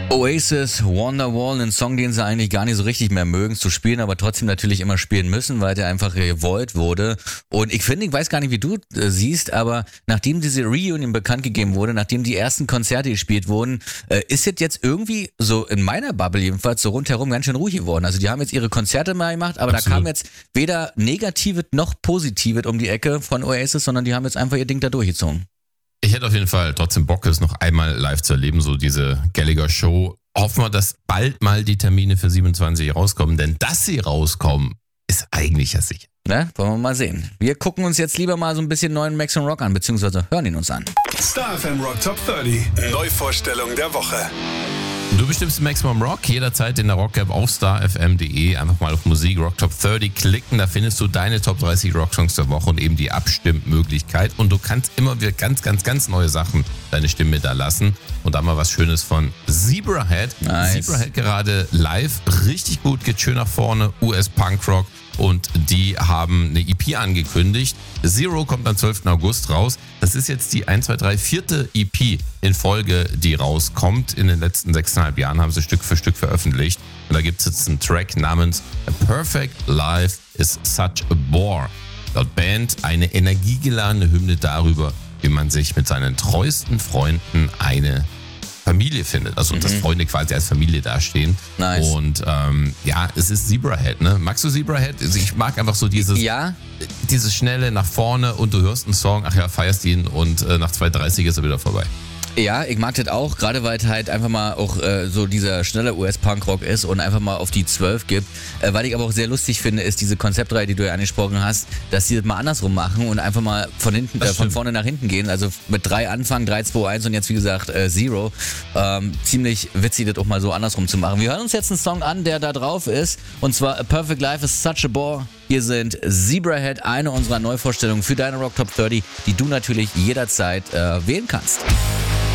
Oasis, Wonderwall, ein Song, den sie eigentlich gar nicht so richtig mehr mögen zu spielen, aber trotzdem natürlich immer spielen müssen, weil der einfach gewollt wurde. Und ich finde, ich weiß gar nicht, wie du siehst, aber nachdem diese Reunion bekannt gegeben wurde, nachdem die ersten Konzerte gespielt wurden, ist jetzt irgendwie so in meiner Bubble jedenfalls so rundherum ganz schön ruhig geworden. Also die haben jetzt ihre Konzerte mal gemacht, aber Absolut. da kam jetzt weder Negatives noch Positives um die Ecke von Oasis, sondern die haben jetzt einfach ihr Ding da durchgezogen. Ich hätte auf jeden Fall trotzdem Bock, es noch einmal live zu erleben, so diese Gallagher-Show. Hoffen wir, dass bald mal die Termine für 27 rauskommen, denn dass sie rauskommen, ist eigentlich ja sicher. Ne? Wollen wir mal sehen. Wir gucken uns jetzt lieber mal so ein bisschen neuen Max Rock an, beziehungsweise hören ihn uns an. Star FM Rock Top 30. Neuvorstellung der Woche. Du bestimmst Maximum Rock jederzeit in der Rock-App auf starfm.de. Einfach mal auf Musik Rock Top 30 klicken. Da findest du deine Top 30 Rocksongs der Woche und eben die Abstimmmöglichkeit. Und du kannst immer wieder ganz neue Sachen deine Stimme da lassen. Und da mal was Schönes von Zebrahead. Nice. Zebrahead gerade live. Richtig gut, geht schön nach vorne. US-Punk-Rock. Und die haben eine EP angekündigt. Zero kommt am 12. August raus. Das ist jetzt die 4. EP in Folge, die rauskommt. In den letzten 6,5 Jahren haben sie Stück für Stück veröffentlicht. Und da gibt es jetzt einen Track namens A Perfect Life is Such a Bore. Laut Band eine energiegeladene Hymne darüber, wie man sich mit seinen treuesten Freunden eine Familie findet, also dass Freunde quasi als Familie dastehen. Nice. Und es ist Zebrahead, ne? Magst du Zebrahead? Also ich mag einfach so dieses schnelle nach vorne und du hörst einen Song, ach ja, feierst ihn und nach 2:30 ist er wieder vorbei. Ja, ich mag das auch, gerade weil es halt einfach mal auch so dieser schnelle US-Punk-Rock ist und einfach mal auf die 12 gibt. Weil ich aber auch sehr lustig finde, ist diese Konzeptreihe, die du ja angesprochen hast, dass sie das mal andersrum machen und einfach mal von vorne nach hinten gehen. Also mit 3 anfangen, 3, 2, 1 und jetzt wie gesagt Zero. Ziemlich witzig, das auch mal so andersrum zu machen. Wir hören uns jetzt einen Song an, der da drauf ist, und zwar A Perfect Life is Such a Bore. Hier sind Zebrahead, eine unserer Neuvorstellungen für deine Rock Top 30, die du natürlich jederzeit wählen kannst.